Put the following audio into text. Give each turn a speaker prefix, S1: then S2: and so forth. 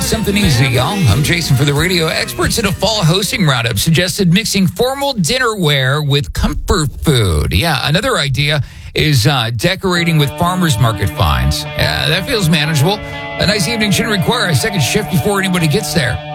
S1: something easy, y'all. I'm Jason for the radio. Experts in a fall hosting roundup suggested mixing formal dinnerware with comfort food. Yeah, another idea is decorating with farmers market finds. That feels manageable. A nice evening shouldn't require a second shift before anybody gets there.